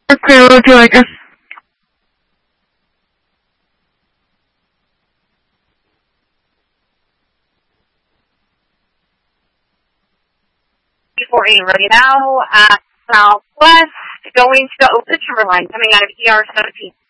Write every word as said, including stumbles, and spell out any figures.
Okay, we'll do it. four eight ready now at Southwest, going to the Oakland Timberline, coming out of E R seventeen.